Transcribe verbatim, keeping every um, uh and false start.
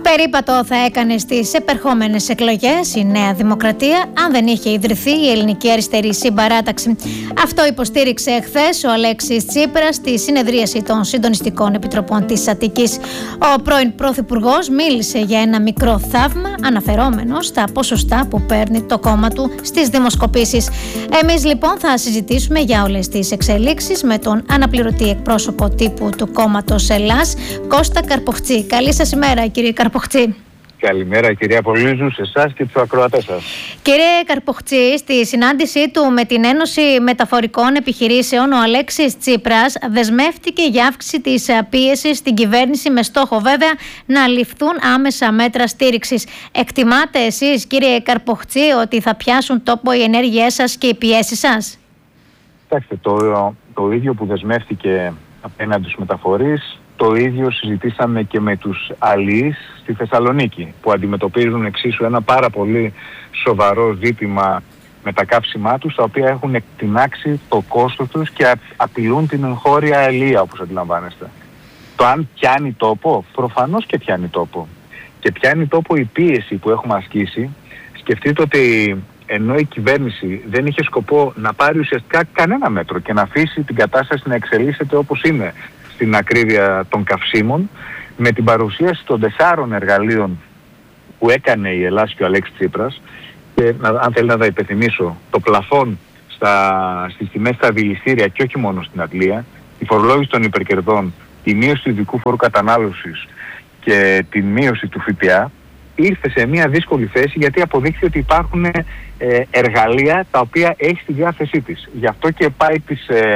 Περίπατο θα έκανε στις επερχόμενες εκλογές η Νέα Δημοκρατία αν δεν είχε ιδρυθεί η Ελληνική Αριστερή Συμπαράταξη. Αυτό υποστήριξε χθες ο Αλέξης Τσίπρας στη συνεδρίαση των Συντονιστικών Επιτροπών της Αττικής. Ο πρώην Πρωθυπουργός μίλησε για ένα μικρό θαύμα, αναφερόμενο στα ποσοστά που παίρνει το κόμμα του στις δημοσκοπήσεις. Εμείς λοιπόν θα συζητήσουμε για όλες τις εξελίξεις με τον αναπληρωτή εκπρόσωπο τύπου του κόμματος Ελλάς, Κώστα Καρποχτζή. Καλή σας ημέρα, κύριε Καρποχτζή. Καλημέρα, κυρία Πολύζου, σε εσάς και τους ακροατές σας. Κύριε Καρποχτζή, στη συνάντησή του με την Ένωση Μεταφορικών Επιχειρήσεων, ο Αλέξης Τσίπρας δεσμεύτηκε για αύξηση της πίεσης στην κυβέρνηση, με στόχο βέβαια να ληφθούν άμεσα μέτρα στήριξης. Εκτιμάτε εσείς, κύριε Καρποχτζή, ότι θα πιάσουν τόπο οι ενέργειές σας και οι πιέσεις σας? Κοιτάξτε, το, το ίδιο που δεσμεύτηκε απέναντι στους μεταφορείς, το ίδιο συζητήσαμε και με τους αλληλείς στη Θεσσαλονίκη, που αντιμετωπίζουν εξίσου ένα πάρα πολύ σοβαρό ζήτημα με τα καύσιμά τους, τα οποία έχουν εκτινάξει το κόστος τους και απειλούν την εγχώρια αλληλεία, όπως αντιλαμβάνεστε. Το αν πιάνει τόπο, προφανώς και πιάνει τόπο. Και πιάνει τόπο η πίεση που έχουμε ασκήσει. Σκεφτείτε ότι ενώ η κυβέρνηση δεν είχε σκοπό να πάρει ουσιαστικά κανένα μέτρο και να αφήσει την κατάσταση να εξελίσσεται όπως είναι στην ακρίβεια των καυσίμων, με την παρουσίαση των τεσσάρων εργαλείων που έκανε η Ελλάς και ο Αλέξης Τσίπρας, και αν θέλει να τα υπενθυμίσω, το πλαφόν στα, στις τιμές στα δηληστήρια και όχι μόνο στην Αγγλία, η φορολόγηση των υπερκερδών, η μείωση του ειδικού φόρου κατανάλωσης και τη μείωση του ΦΠΑ, ήρθε σε μια δύσκολη θέση, γιατί αποδείχθηκε ότι υπάρχουν ε, εργαλεία τα οποία έχει στη διάθεσή της. Γι' αυτό και πάει τις, ε,